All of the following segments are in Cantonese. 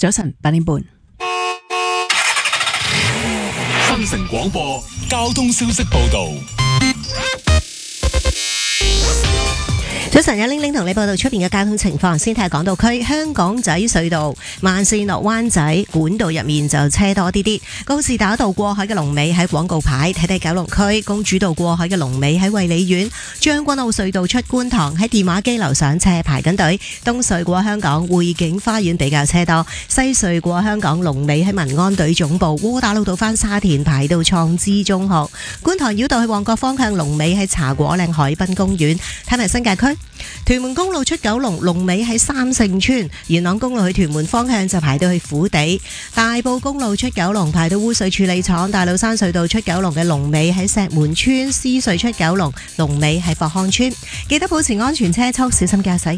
早晨8點半。 新城廣播交通消息報道。 早晨，有玲玲同你報道出邊嘅交通情況。先睇下港島區香港仔隧道慢線落灣仔管道入面就車多啲啲，告士打道過海嘅龍尾喺廣告牌，睇睇九龍區公主道過海嘅龍尾喺衛理苑，將軍澳隧道出觀塘喺電話機樓上車排緊隊，東隧過香港匯景花園比較車多，西隧過香港龍尾喺民安隊總部，窩打老道返沙田排到創知中學，觀塘繞道去旺角方向龍尾喺茶果嶺海濱公園，睇埋新界區。屯門公路出九龍龍尾喺三聖村，元朗公路去屯門方向就排到去虎地，大埔公路出九龍排到污水處理廠，大老山隧道出九龍嘅龍尾喺石門村，獅隧出九龍龍尾喺博康村，記得保持安全車速，小心駕駛。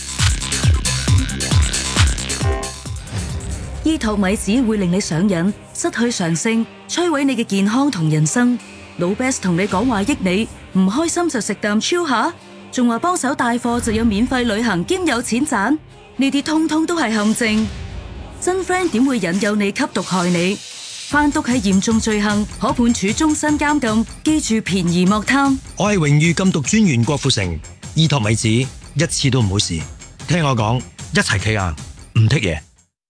醫托米子會令你上癮，失去常性，摧毀你嘅健康同人生。老 Best 同你講話益你，唔開心就食啖超下。仲話幫手帶貨就有免費旅行兼有錢賺，呢啲通通都係陷阱。真 friend 點會引誘你吸毒害你？販毒係嚴重罪行，可判處終身監禁。記住便宜莫貪。 我係榮譽禁毒專員郭富城，醫托米子一次都唔好試，聽我講，一齊企硬，唔剔嘢。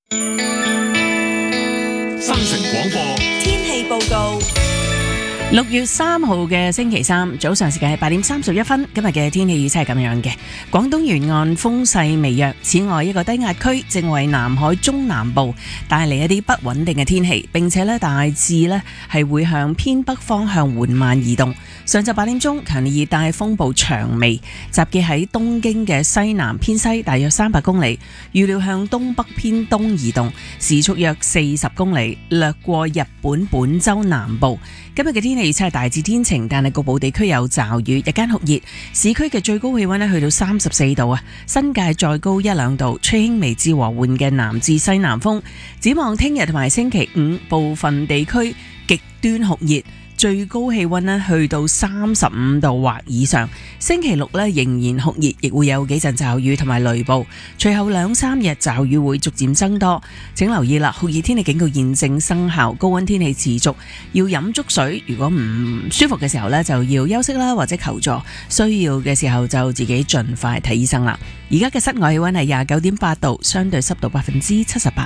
新城廣播天氣報告。 6月3號嘅星期三早上時間係8點31分，今日嘅天氣預測係咁樣嘅。廣東沿岸風勢微弱，此外一個低壓區正為南海中南部帶嚟一啲不穩定嘅天氣，並且大致係會向偏北方向緩慢移動。上晝8點鐘，強烈熱帶風暴長眉集結喺東京嘅西南偏西大約300公里，預料向東北偏東移動，時速約40公里，掠過日本本州南部。今日嘅天氣預測係大致天晴，但係局部地區有驟雨，日間酷熱，市區嘅最高氣溫去到34度啊，新界再高1-2度，吹輕微至和緩嘅南至西南風。展望聽日同埋星期五，部分地區極端酷熱，最高氣溫去到35度或以上。星期六仍然酷熱，亦會有幾陣驟雨同埋雷暴。隨後2-3日驟雨會逐漸增多，請留意啦！酷熱天氣警告現正生效，高溫天氣持續，要飲足水。如果唔舒服嘅時候就要休息啦，或者求助。需要嘅時候就自己盡快睇醫生啦。而家嘅室外氣溫係29.8度，相對濕度78%。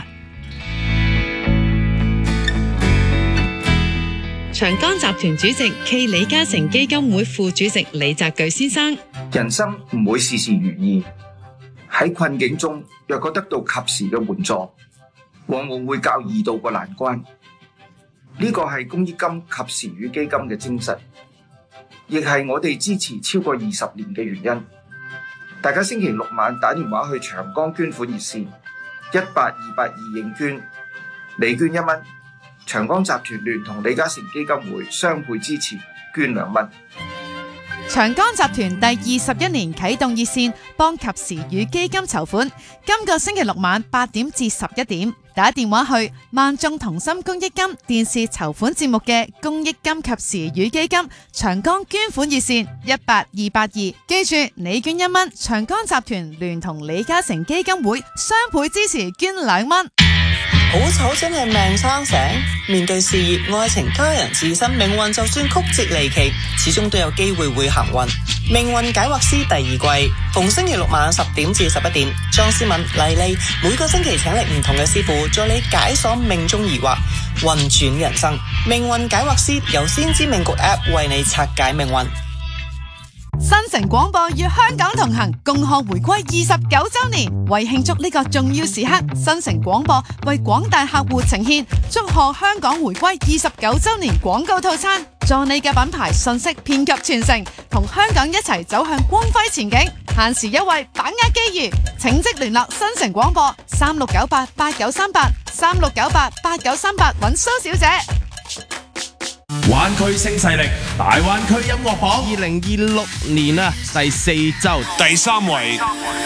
長江集團主席暨李嘉誠基金會副主席李澤鉅先生： 人生唔會事事如意，喺困境中若果得到及時嘅援助，往往會較易渡過難關。呢個係公益金及時雨基金嘅精神，亦係我哋支持超過20年嘅原因。大家星期六晚打電話去長江捐款熱線18282認捐，你捐1蚊。長江集團聯同李嘉誠基金會雙倍支持，捐2蚊。 長江集團第21年啟動熱線，幫及時雨基金籌款。今個星期六晚8點至11點，打電話去萬眾同心公益金電視籌款節目嘅公益金及時雨基金長江捐款熱線18282，記住你捐1蚊，長江集團聯同李嘉誠基金會雙倍支持，捐2蚊。 好丑真係命生醒，面對事業、愛情、家人、自身命運，就算曲折離奇，始終都有機會會行運。命運解惑師第2季，逢星期六晚10點至11點，莊思敏、麗麗每個星期請嚟唔同嘅師傅，助你解鎖命中疑惑，運轉人生。命運解惑師由先知命局 App 為你拆解命運。 新城廣播與香港同行，共賀回歸29週年。為慶祝呢個重要時刻，新城廣播為廣大客戶呈現祝賀香港回歸29週年廣告套餐，助你嘅品牌信息遍及全城，同香港一齊走向光輝前景。限時優惠，把握機遇，請即聯絡新城廣播36988938 36988938揾蘇小姐。 灣區新勢力大灣區音樂榜2026年第4週第3位。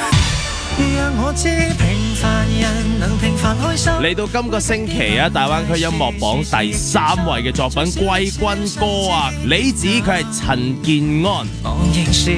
嚟到今個星期大灣區音樂榜第3位嘅作品《歸軍歌》李子佢係陳健安。